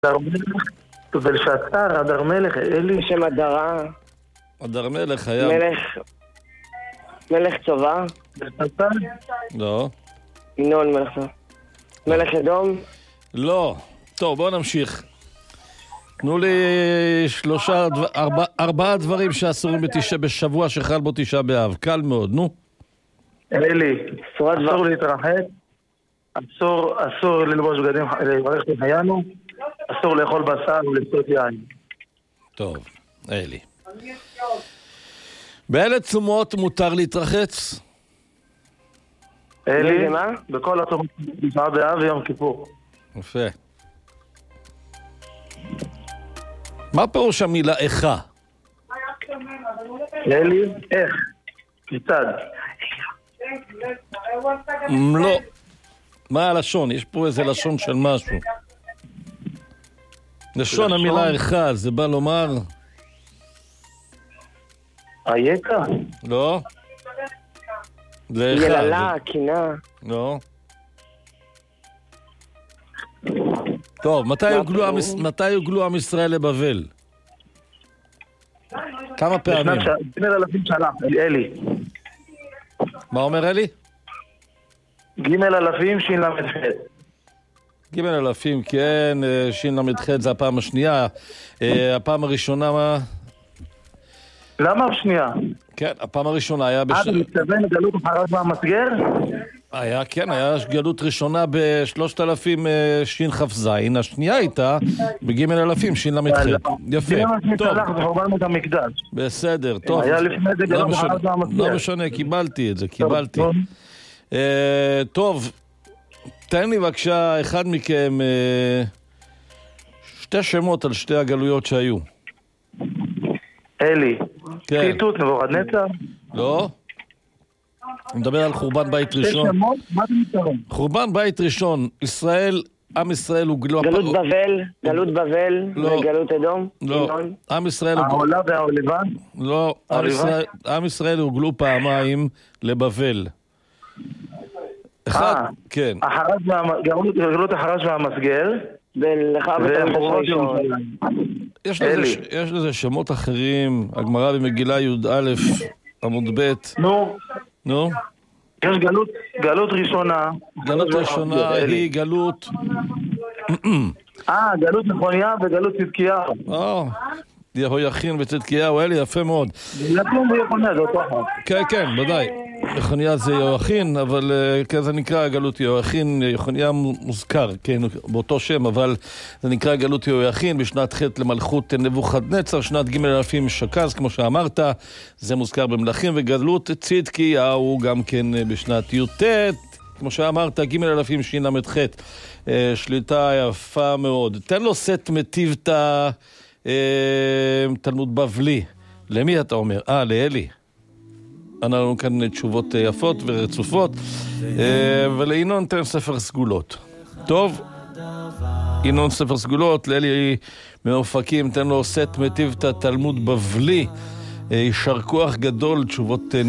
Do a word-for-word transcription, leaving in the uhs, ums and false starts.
ולשעצר, אדר מלך, אלי שם הדרה. אדר מלך היה... מלך... מלך צבא. ולשעצר? לא. ינון מלך צבא. מלך אדום? לא. טוב, בואו נמשיך. תנו לי שלושה, ארבע, ארבעה דברים שאסורים בתשע, בשבוע שחל בו תשעה באב. קל מאוד, נו. אלי, אסור להתרחץ, אסור, אסור ללבוש בגדים, לברך לחיינו, אסור לאכול בשר ולשתות יין. טוב, אלי. באלה צומות מותר להתרחץ? אלי, בכל הצומות תשעה באב ויום כיפור. יפה. מה פירוש המילה איכה? אלי, איך? כיצד? לא. מה הלשון? יש פה איזה לשון של משהו. לשון המילה איכה, זה בא לומר... אייכה? לא. זה איכה. יללה, קינה. לא. טוב, מתי הוגלו עם ישראל לבבל? כמה פעמים? ג' אלפים שנה, אלי. מה אומר אלי? ג' אלפים שין למד ח'. ג' אלפים, כן, שין למד ח' זה הפעם השנייה. הפעם הראשונה מה? למה השנייה? כן, הפעם הראשונה היה... אה, אתה מתכוון לגלות אחריו מהמסגר? היה, כן, היה גלות ראשונה בשלושת אלפים שין חף זין, השנייה הייתה בגימל אלפים שין למד ח'. יפה, טוב. זה חורבן בית המקדש. בסדר, טוב. היה לפני זה גלות אחריו מהמסגר. לא משנה, קיבלתי את זה, קיבלתי. טוב, תן לי בבקשה אחד מכם שתי שמות על שתי הגלויות שהיו. אלי, ציטוט נבוכדנצר? לא. אני מדבר על חורבן בית ראשון. מה זה מתארם? חורבן בית ראשון, ישראל, עם ישראל הוא גלו... גלות בבל, גלות בבל, וגלות אדום? לא, עם ישראל... העולה והעולבה? לא, עם ישראל הוגלו פעמיים לבבל. אחד, כן. גלות החרש והמסגר. ולאחר בית הראשון. יש לזה שמות אחרים, הגמרא במגילה י"א עמוד ב'. נו. נו. יש גלות, גלות ראשונה. גלות ראשונה היא גלות... אה, גלות נכוניה וגלות צדקיהו. אה, יהויכין וצדקיהו, אלי, יפה מאוד. נתון ויכוניה, זה אותו אחד. כן, כן, ודאי. יחוניה זה יהויכין, אבל כן, זה נקרא גלות יהויכין, יחוניה מוזכר, כן, באותו שם, אבל זה נקרא גלות יהויכין בשנת ח' למלכות נבוכדנצר, שנת ג' אלפים שקז, כמו שאמרת, זה מוזכר במלכים, וגלות צדקיהו גם כן בשנת י"ט, כמו שאמרת, ג' אלפים שין למד ח', שליטה יפה מאוד. תן לו סט מטיבתא תלמוד בבלי. למי אתה אומר? אה, לאלי. ענה לנו כאן תשובות יפות ורצופות, ולעינון תן ספר סגולות. טוב, עינון ספר סגולות, לאלי מאופקים, תן לו סט מטיבתא תלמוד בבלי, יישר כוח גדול, תשובות